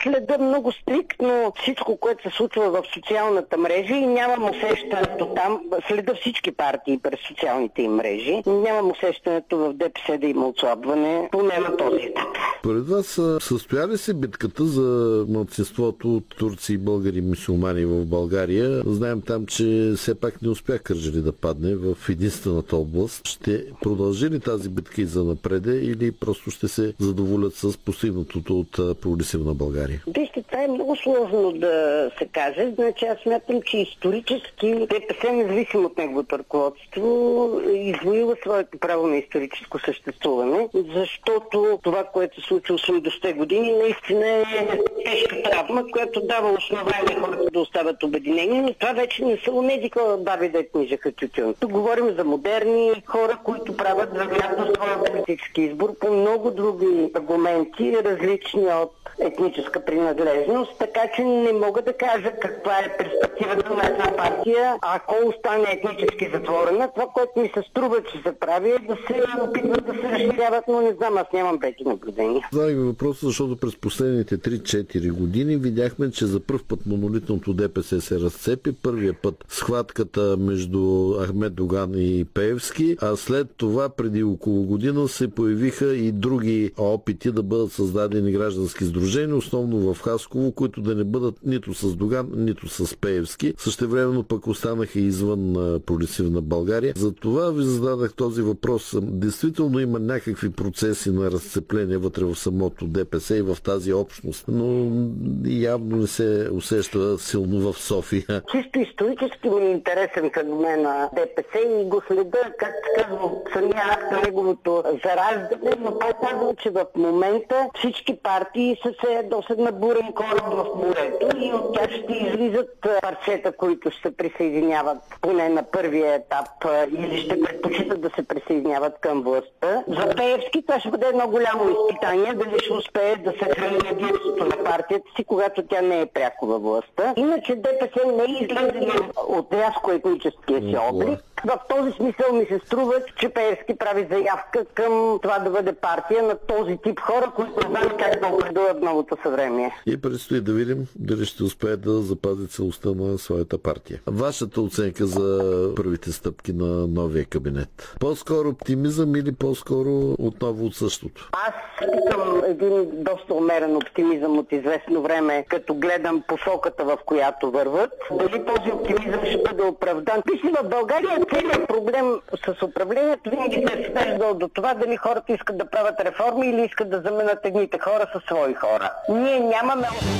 следя много стриктно всичко, което се случва в социалната мрежа и нямам усещането там, следя всички партии през социалните им мрежи, нямам усещането в ДПС да има отслабване, поне на този етап. Поред вас състоя ли се битката за малцинството от турци и българи мюсюлмани в България? Знаем там, че все пак не успя Кърджали да падне в единствената област. Ще продължи ли тази битка и за напреде или просто ще се задоволят с постигнатото от прогресивна България? Вижте, това е много сложно да се каже. Значи аз смятам, че исторически ДПС, независимо от неговото ръководство, извоила своето право на историческо съществуване, защото това, което се случи 80-те години, наистина е тежка травма, която дава основание хората да остават обединени, но това вече не са онези баби, да книжаха тютюн. Тук говорим за модерни хора, които правят вероятно своя политически избор по много други аргументи, различни от етническа принадлежност, така че не мога да кажа каква е перспективата на една партия, ако остане етнически затворена. Това, което ми се струва, че се прави, е да се опитват да се разширяват, но не знам, аз нямам преки наблюдения. Задах ви въпроса, защото през последните 3-4 години видяхме, че за пръв път монолитното ДПС се разцепи. Първия път схватката между Ахмед Доган и Пеевски, а след това преди около година се появиха и други опити да бъдат създадени граждански сдружения, основно в Хасково, които да не бъдат нито с Доган, нито с Пеевски. Същевременно пък останаха извън прогресивна България. За това ви зададах този въпрос. Действително има някакви процеси на разцепление вътре в самото ДПС и в тази общност, но явно не се усеща силно в София. Чисто исторически ми е интересен феномен на ДПС и го следа, както казвам, самия акт на неговото зараждане, но той казва, че в момента всички партии са се досег на бурен кораб в морето и от тях ще излизат парчета, които ще се присъединяват поне на първия етап или ще предпочитат да се присъединяват към властта. За Пеевски това ще бъде едно голямо изпитание, дали ще успее да съхрани единството на партията си, когато тя не е пряко във властта. Иначе ДПС не е излезе от рязко етническия си облик. В този смисъл ми се струва, че Пеевски прави заявка към това да бъде партия на този тип хора, които знаят как да определят новото съвремие. И предстои да видим дали ще успее да запази целостта на своята партия. Вашата оценка за първите стъпки на новия кабинет? По-скоро оптимизъм или по-скоро отново от същото? Аз питам един доста умерен оптимизъм от известно време, като гледам посоката, в която върват. Дали този оптимизъм ще бъде оправдан? Вижте, в България целият проблем с управлението винаги се е свеждал до това дали хората искат да правят реформи или искат да заменят едните хора със свои хора. Ние нямаме